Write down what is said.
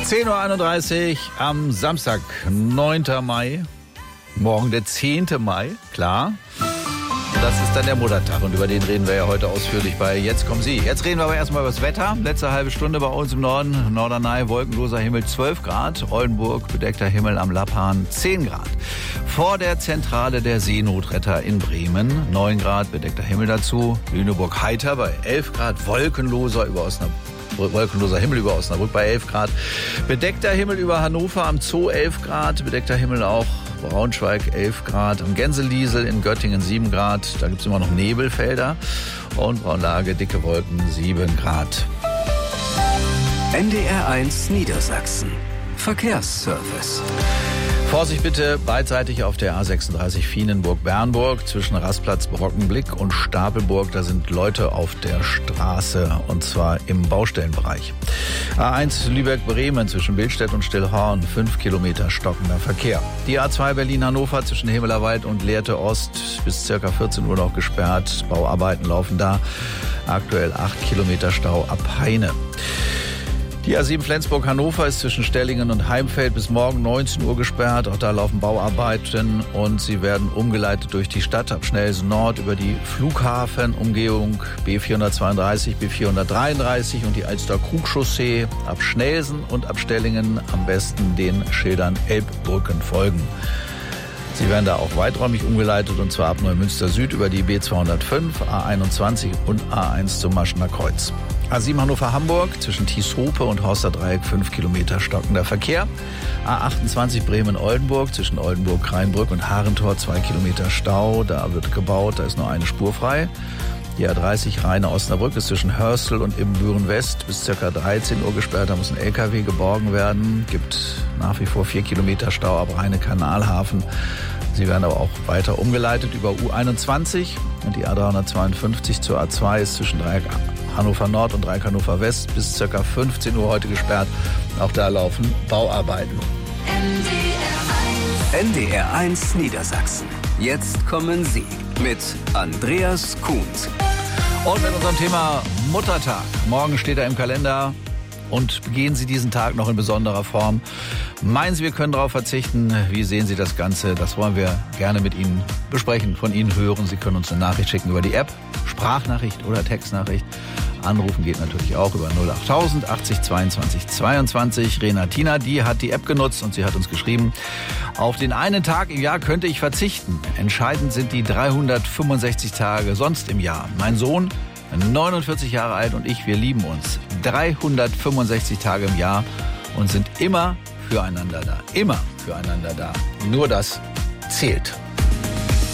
10.31 Uhr am Samstag, 9. Mai. Morgen der 10. Mai, klar. Und das ist dann der Muttertag und über den reden wir ja heute ausführlich bei Jetzt kommen Sie. Jetzt reden wir aber erstmal über das Wetter. Letzte halbe Stunde bei uns im Norden. Norderney, wolkenloser Himmel 12 Grad. Oldenburg, bedeckter Himmel am Lappan 10 Grad. Vor der Zentrale der Seenotretter in Bremen 9 Grad, bedeckter Himmel dazu. Lüneburg heiter bei 11 Grad, wolkenloser Himmel über Osnabrück bei 11 Grad. Bedeckter Himmel über Hannover am Zoo 11 Grad. Bedeckter Himmel auch Braunschweig 11 Grad. Am Gänseliesel in Göttingen 7 Grad. Da gibt es immer noch Nebelfelder. Und Braunlage, dicke Wolken 7 Grad. NDR1 Niedersachsen. Verkehrsservice. Vorsicht bitte beidseitig auf der A36 Fienenburg-Bernburg zwischen Rastplatz Brockenblick und Stapelburg. Da sind Leute auf der Straße und zwar im Baustellenbereich. A1 Lübeck-Bremen zwischen Bildstedt und Stillhorn 5 Kilometer stockender Verkehr. Die A2 Berlin-Hannover zwischen Hemelerwald und Lehrte Ost bis ca. 14 Uhr noch gesperrt. Bauarbeiten laufen da. Aktuell 8 Kilometer Stau ab Heine. Die A7 Flensburg-Hannover ist zwischen Stellingen und Heimfeld bis morgen 19 Uhr gesperrt. Auch da laufen Bauarbeiten und sie werden umgeleitet durch die Stadt ab Schnellsen Nord über die Flughafenumgehung B432, B433 und die Alster-Krug-Chaussee ab Schnellsen und ab Stellingen am besten den Schildern Elbbrücken folgen. Sie werden da auch weiträumig umgeleitet und zwar ab Neumünster Süd über die B205, A21 und A1 zum Maschener Kreuz. A7 Hannover-Hamburg zwischen Thieshope und Horsterdreieck 5 Kilometer stockender Verkehr. A28 Bremen-Oldenburg zwischen Oldenburg-Kreinbrück und Harentor 2 Kilometer Stau. Da wird gebaut, da ist nur eine Spur frei. Die A30 Rheine-Osnabrück ist zwischen Hörstel und Ibbenbüren West bis ca. 13 Uhr gesperrt. Da muss ein LKW geborgen werden. Gibt nach wie vor 4 Kilometer Stau ab Rheine-Kanalhafen. Sie werden aber auch weiter umgeleitet über U21 und die A352 zur A2 ist zwischen Dreieck Hannover Nord und Dreieck Hannover West bis ca. 15 Uhr heute gesperrt. Auch da laufen Bauarbeiten. NDR1 Niedersachsen. Jetzt kommen Sie mit Andreas Kuhns. Und mit unserem Thema Muttertag. Morgen steht er im Kalender. Und begehen Sie diesen Tag noch in besonderer Form? Meinen Sie, wir können darauf verzichten? Wie sehen Sie das Ganze? Das wollen wir gerne mit Ihnen besprechen, von Ihnen hören. Sie können uns eine Nachricht schicken über die App, Sprachnachricht oder Textnachricht. Anrufen geht natürlich auch über 08000 80 22 22. Renatina, die hat die App genutzt und sie hat uns geschrieben, auf den einen Tag im Jahr könnte ich verzichten. Entscheidend sind die 365 Tage sonst im Jahr. Mein Sohn, 49 Jahre alt und ich, wir lieben uns 365 Tage im Jahr und sind immer füreinander da. Immer füreinander da. Nur das zählt.